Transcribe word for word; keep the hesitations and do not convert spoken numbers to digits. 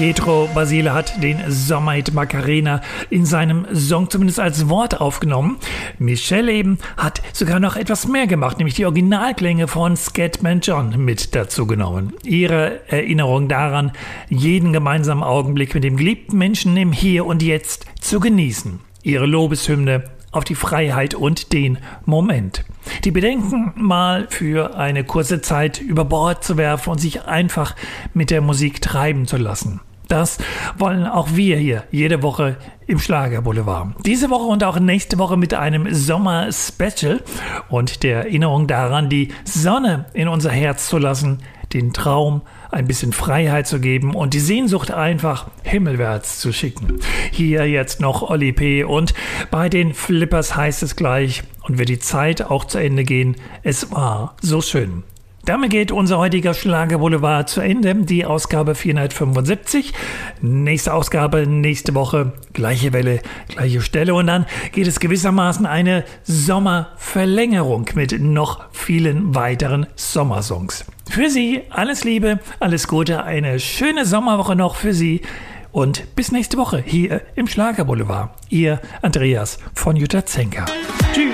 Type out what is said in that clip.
Pietro Basile hat den Sommerhit Macarena in seinem Song zumindest als Wort aufgenommen. Michelle eben hat sogar noch etwas mehr gemacht, nämlich die Originalklänge von Scatman John mit dazu genommen. Ihre Erinnerung daran, jeden gemeinsamen Augenblick mit dem geliebten Menschen im Hier und Jetzt zu genießen. Ihre Lobeshymne auf die Freiheit und den Moment. Die Bedenken mal für eine kurze Zeit über Bord zu werfen und sich einfach mit der Musik treiben zu lassen. Das wollen auch wir hier jede Woche im Schlagerboulevard. Diese Woche und auch nächste Woche mit einem Sommer-Special und der Erinnerung daran, die Sonne in unser Herz zu lassen, den Traum ein bisschen Freiheit zu geben und die Sehnsucht einfach himmelwärts zu schicken. Hier jetzt noch Oli P. und bei den Flippers heißt es gleich, und wird die Zeit auch zu Ende gehen, es war so schön. Damit geht unser heutiger Schlagerboulevard zu Ende, die Ausgabe vierhundertfünfundsiebzig. Nächste Ausgabe nächste Woche, gleiche Welle, gleiche Stelle und dann geht es gewissermaßen eine Sommerverlängerung mit noch vielen weiteren Sommersongs. Für Sie alles Liebe, alles Gute, eine schöne Sommerwoche noch für Sie und bis nächste Woche hier im Schlagerboulevard. Ihr Andreas von Jutta Zenker. Tschüss.